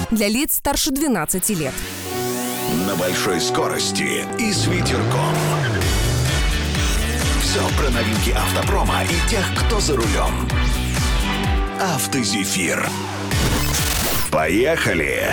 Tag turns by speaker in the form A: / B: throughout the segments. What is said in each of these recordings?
A: для лиц старше 12 лет.
B: На большой скорости и с ветерком. Все про новинки автопрома и тех, кто за рулем. «Автозефир». Поехали!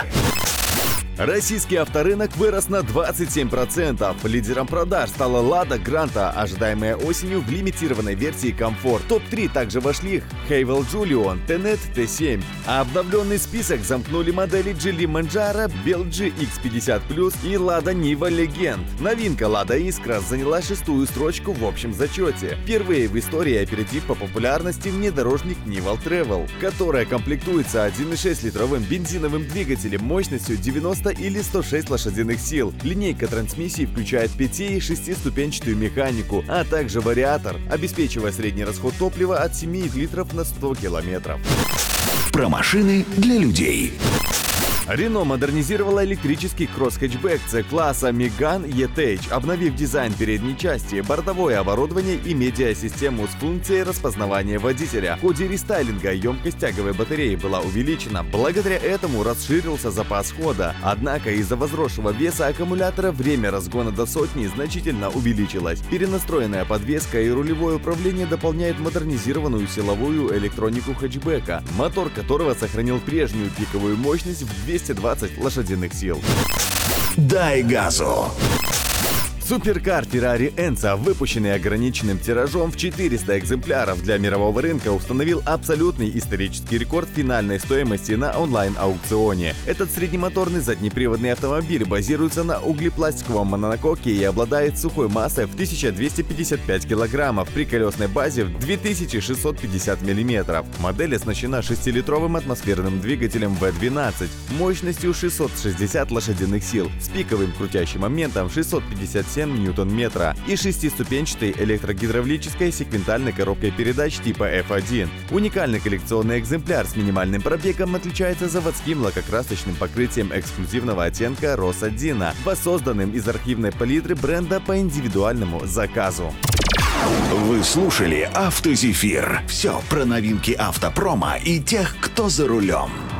C: Российский авторынок вырос на 27%. Лидером продаж стала Lada Granta, ожидаемая осенью в лимитированной версии Comfort. В топ-3 также вошли Haval Julion, Tenet T7. А обновленный список замкнули модели Geely Manjaro, Belgi X50+, и Lada Niva Legend. Новинка Lada Искра заняла 6-ю строчку в общем зачете. Впервые в истории опередив по популярности внедорожник Nival Travel, которая комплектуется 1,6-литровым бензиновым двигателем мощностью 90 или 106 лошадиных сил. Линейка трансмиссии включает 5- и 6-ступенчатую механику, а также вариатор, обеспечивая средний расход топлива от 7 литров на 100 километров.
B: Про машины для людей.
C: Renault модернизировала электрический кросс-хэтчбэк C-класса Megane E-Tech, обновив дизайн передней части, бортовое оборудование и медиасистему с функцией распознавания водителя. В ходе рестайлинга емкость тяговой батареи была увеличена, благодаря этому расширился запас хода. Однако из-за возросшего веса аккумулятора время разгона до сотни значительно увеличилось. Перенастроенная подвеска и рулевое управление дополняют модернизированную силовую электронику хэтчбэка, мотор которого сохранил прежнюю пиковую мощность в 220 лошадиных сил.
B: Дай газу!
C: Суперкар Ferrari Enzo, выпущенный ограниченным тиражом в 400 экземпляров для мирового рынка, установил абсолютный исторический рекорд финальной стоимости на онлайн-аукционе. Этот среднемоторный заднеприводный автомобиль базируется на углепластиковом монококе и обладает сухой массой в 1255 килограммов при колесной базе в 2650 мм. Модель оснащена 6-литровым атмосферным двигателем V12 мощностью 660 лошадиных сил с пиковым крутящим моментом 657 ньютон-метра и 6-ступенчатой электрогидравлической секвентальной коробкой передач типа F1. Уникальный коллекционный экземпляр с минимальным пробегом отличается заводским лакокрасочным покрытием эксклюзивного оттенка Rosa Dino, воссозданным из архивной палитры бренда по индивидуальному заказу.
B: Вы слушали «Автозефир». Все про новинки автопрома и тех, кто за рулем.